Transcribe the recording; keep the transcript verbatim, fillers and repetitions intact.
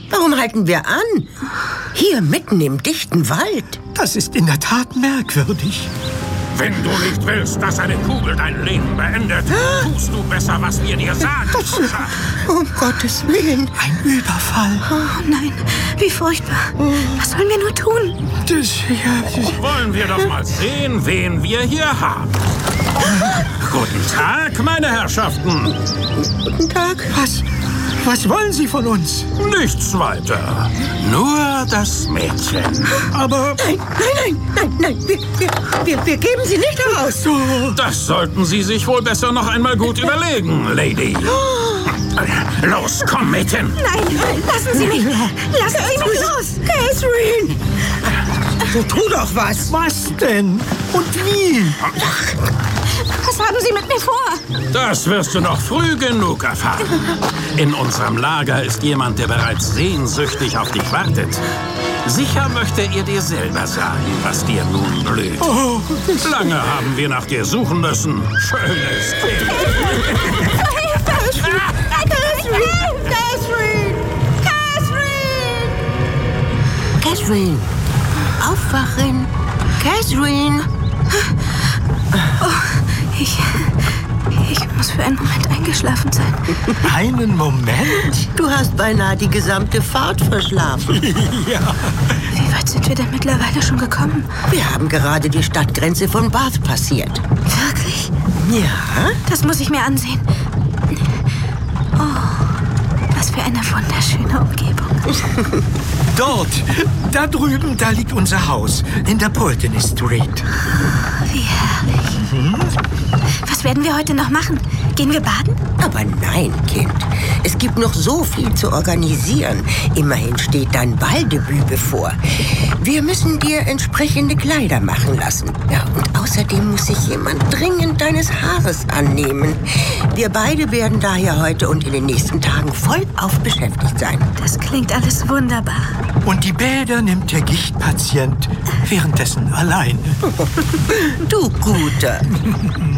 Warum halten wir an? Hier mitten im dichten Wald. Das ist in der Tat merkwürdig. Wenn du nicht willst, dass eine Kugel dein Leben beendet, tust du besser, was wir dir sagen. Um Gottes Willen. Ein Überfall. Oh nein, wie furchtbar. Was sollen wir nur tun? Das, ja, das Wollen wir doch mal sehen, wen wir hier haben. Guten Tag, meine Herrschaften. Guten Tag. was, was wollen Sie von uns? Nichts weiter. Nur das Mädchen. Aber Nein, nein, nein, nein, nein. Wir, wir, wir, wir geben sie nicht heraus. so... Das sollten Sie sich wohl besser noch einmal gut überlegen, Lady. Los, komm, Mädchen. Nein, lassen Sie mich. Lassen Sie mich los. Catherine! Du tu doch was. Was denn? Und wie? Was haben Sie mit mir vor? Das wirst du noch früh genug erfahren. In unserem Lager ist jemand, der bereits sehnsüchtig auf dich wartet. Sicher möchte er dir selber sagen, was dir nun blüht. Oh, Lange haben wir nach dir suchen müssen. Schönes Kind. Catherine! Catherine! Catherine! Catherine! Aufwachen! Catherine! Ich... Ich muss für einen Moment eingeschlafen sein. einen Moment? Du hast beinahe die gesamte Fahrt verschlafen. Ja. Wie weit sind wir denn mittlerweile schon gekommen? Wir haben gerade die Stadtgrenze von Bath passiert. Wirklich? Ja? Das muss ich mir ansehen. Oh, was für eine wunderschöne Umgebung. Dort, da drüben, da liegt unser Haus. In der Pulteney Street. Wie herrlich. Mhm. Was werden wir heute noch machen? Gehen wir baden? Aber nein, Kind. Es gibt noch so viel zu organisieren. Immerhin steht dein Balldebüt bevor. Wir müssen dir entsprechende Kleider machen lassen. Ja, und außerdem muss sich jemand dringend deines Haares annehmen. Wir beide werden daher heute und in den nächsten Tagen vollauf beschäftigt sein. Das klingt alles wunderbar. Und die Bäder nimmt der Gichtpatient währenddessen alleine. Du Guter.